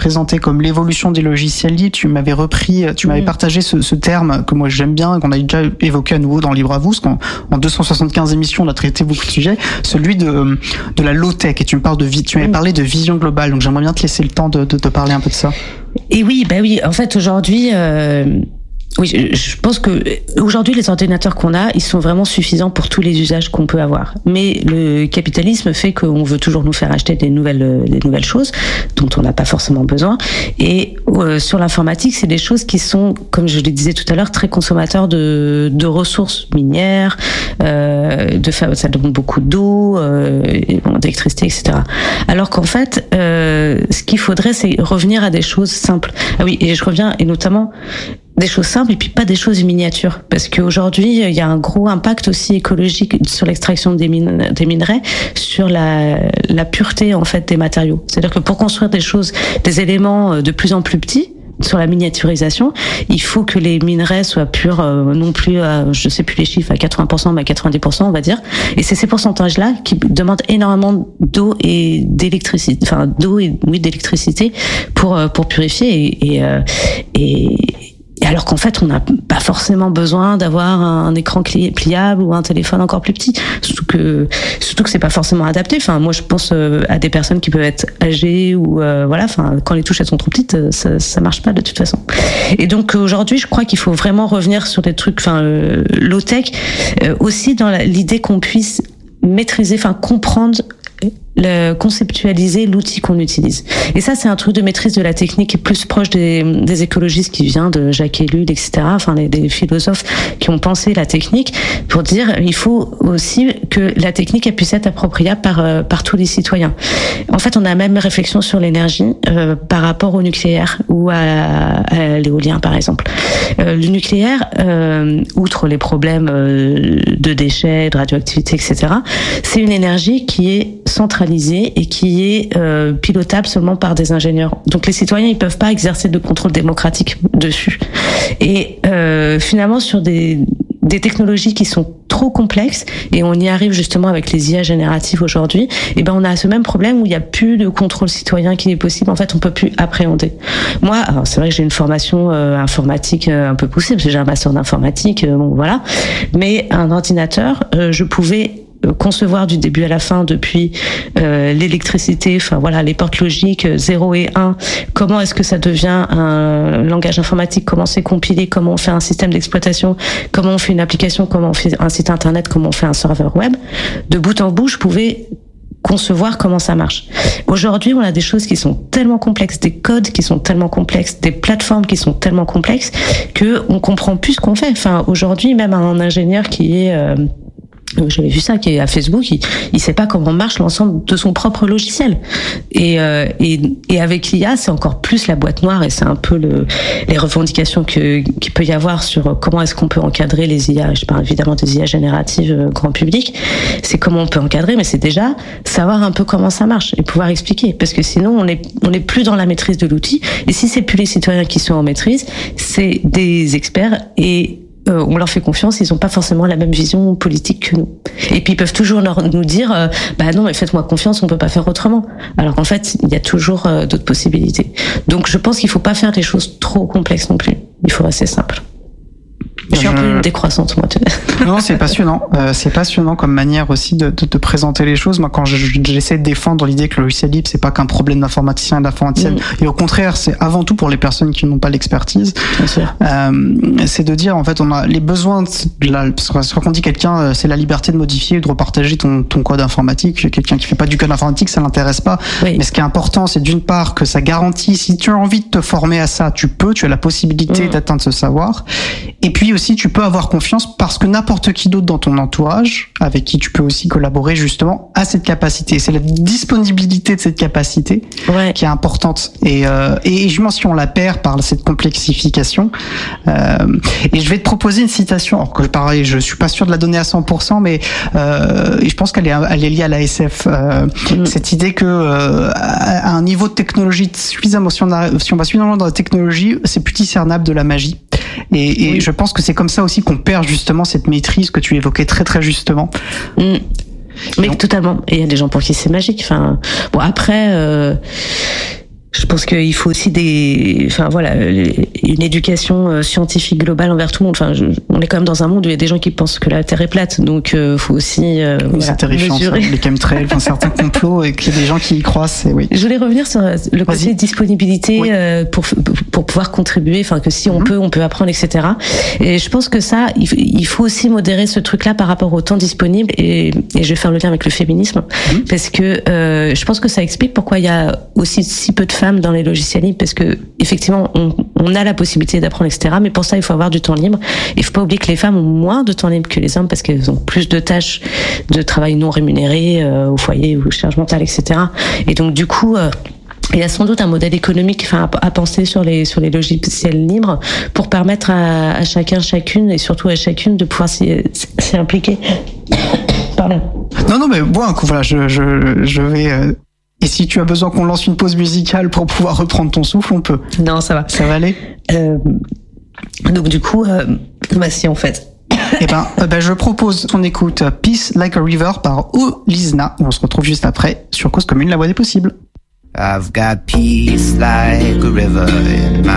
présenté comme l'évolution des logiciels libres. Tu m'avais partagé ce terme que moi j'aime bien, qu'on a déjà évoqué à nouveau dans Libre à vous, parce qu'en 275 émissions, on a traité beaucoup de sujets, celui de la low-tech. Et tu m'avais parlé de vision globale, donc j'aimerais bien te laisser le temps de te parler un peu de ça. Et oui, en fait, aujourd'hui... Oui, je pense que aujourd'hui les ordinateurs qu'on a, ils sont vraiment suffisants pour tous les usages qu'on peut avoir. Mais le capitalisme fait qu'on veut toujours nous faire acheter des nouvelles choses dont on n'a pas forcément besoin. Et sur l'informatique, c'est des choses qui sont, comme je le disais tout à l'heure, très consommateurs de ressources minières, ça demande beaucoup d'eau, d'électricité, etc. Alors qu'en fait, ce qu'il faudrait, c'est revenir à des choses simples. Ah oui, et je reviens, et notamment des choses simples et puis pas des choses miniatures, parce qu'aujourd'hui il y a un gros impact aussi écologique sur l'extraction des minerais, sur la pureté en fait des matériaux. C'est-à-dire que pour construire des éléments de plus en plus petits, sur la miniaturisation, il faut que les minerais soient purs, non plus à, je sais plus les chiffres, à 80%, mais à 90%, on va dire. Et c'est ces pourcentages-là qui demandent énormément d'eau et d'électricité, d'électricité pour purifier et alors qu'en fait, on n'a pas forcément besoin d'avoir un écran pliable ou un téléphone encore plus petit. Surtout que c'est pas forcément adapté. Enfin, moi, je pense à des personnes qui peuvent être âgées ou quand les touches elles sont trop petites, ça marche pas de toute façon. Et donc aujourd'hui, je crois qu'il faut vraiment revenir sur des trucs, low tech, aussi dans l'idée qu'on puisse maîtriser, comprendre, conceptualiser l'outil qu'on utilise. Et ça, c'est un truc de maîtrise de la technique qui est plus proche des écologistes qui vient de Jacques Ellul, etc. Des philosophes qui ont pensé la technique pour dire il faut aussi que la technique elle puisse être appropriable par tous les citoyens. En fait, on a la même réflexion sur l'énergie par rapport au nucléaire ou à l'éolien, par exemple. Le nucléaire, outre les problèmes de déchets, de radioactivité, etc., c'est une énergie qui est centralisée et qui est pilotable seulement par des ingénieurs. Donc les citoyens, ils peuvent pas exercer de contrôle démocratique dessus. Et finalement, sur des technologies qui sont trop complexes, et on y arrive justement avec les IA génératives aujourd'hui, et on a ce même problème où il y a plus de contrôle citoyen qui est possible. En fait, on peut plus appréhender. Moi, alors c'est vrai que j'ai une formation informatique un peu poussée, parce que j'ai un master d'informatique, voilà. Mais un ordinateur, je pouvais concevoir du début à la fin, depuis l'électricité, les portes logiques 0 et 1, comment est-ce que ça devient un langage informatique, comment c'est compilé, comment on fait un système d'exploitation, comment on fait une application, comment on fait un site internet, comment on fait un serveur web. De bout en bout, je pouvais concevoir comment ça marche. Aujourd'hui, on a des choses qui sont tellement complexes, des codes qui sont tellement complexes, des plateformes qui sont tellement complexes que on comprend plus ce qu'on fait. Aujourd'hui, même un ingénieur qui est j'avais vu ça, qui est à Facebook, il sait pas comment marche l'ensemble de son propre logiciel. Et avec l'IA, c'est encore plus la boîte noire, et c'est un peu les revendications qu'il peut y avoir sur comment est-ce qu'on peut encadrer les IA. Je parle évidemment des IA génératives grand public. C'est comment on peut encadrer, mais c'est déjà savoir un peu comment ça marche et pouvoir expliquer. Parce que sinon, on est plus dans la maîtrise de l'outil. Et si c'est plus les citoyens qui sont en maîtrise, c'est des experts, et on leur fait confiance, ils n'ont pas forcément la même vision politique que nous. Et puis ils peuvent toujours nous dire non, mais faites-moi confiance, on peut pas faire autrement. Alors qu'en fait, il y a toujours d'autres possibilités. Donc je pense qu'il faut pas faire des choses trop complexes non plus. Il faut rester simple. Je suis un peu une décroissante, moi. Non, c'est passionnant. C'est passionnant comme manière aussi de présenter les choses. Moi, quand j'essaie de défendre l'idée que le logiciel libre, c'est pas qu'un problème d'informaticien et d'informaticienne, et au contraire, c'est avant tout pour les personnes qui n'ont pas l'expertise. C'est de dire, en fait, on a les besoins parce qu'on dit quelqu'un, c'est la liberté de modifier ou de repartager ton code informatique. Quelqu'un qui fait pas du code informatique, ça l'intéresse pas. Oui. Mais ce qui est important, c'est d'une part que ça garantit, si tu as envie de te former à ça, tu as la possibilité d'atteindre ce savoir. Et puis aussi, tu peux avoir confiance parce que n'importe qui d'autre dans ton entourage, avec qui tu peux aussi collaborer justement, a cette capacité. C'est la disponibilité de cette capacité qui est importante. Et si on la perd par cette complexification. Et je vais te proposer une citation. Alors que pareil, je suis pas sûr de la donner à 100%, mais et je pense qu'elle est liée à l'ASF. Cette idée que à un niveau de technologie suffisamment, si on va suffisamment dans la technologie, c'est plus discernable de la magie. Et je pense que c'est comme ça aussi qu'on perd justement cette maîtrise que tu évoquais très très justement. Mais totalement. Et il y a des gens pour qui c'est magique. Après, Je pense qu'il faut aussi une éducation scientifique globale envers tout le monde. Enfin, on est quand même dans un monde où il y a des gens qui pensent que la Terre est plate, donc faut aussi c'est terrifiant, mesurer. Ça, les chemtrails, certains complots et qu'il y a des gens qui y croient. Oui. Je voulais revenir sur le côté disponibilité pour pouvoir contribuer. Enfin, que si on peut apprendre, etc. Et je pense que ça, il faut aussi modérer ce truc-là par rapport au temps disponible. Et je vais faire le lien avec le féminisme, parce que je pense que ça explique pourquoi il y a aussi si peu de femmes dans les logiciels libres, parce que effectivement on a la possibilité d'apprendre, etc. Mais pour ça il faut avoir du temps libre. Il faut pas oublier que les femmes ont moins de temps libre que les hommes parce qu'elles ont plus de tâches de travail non rémunérées au foyer ou charge mentale, etc. Et donc du coup il y a sans doute un modèle économique à penser sur les logiciels libres pour permettre à chacune et surtout à chacune de pouvoir s'y impliquer. Pardon. Non mais bon, voilà, je vais et si tu as besoin qu'on lance une pause musicale pour pouvoir reprendre ton souffle, on peut. Non, ça va. Ça va aller. Donc du coup, si en fait. Je propose qu'on écoute Peace Like a River par Olizna. On se retrouve juste après sur Cause Commune, la voix des possibles. I've got peace like a river in my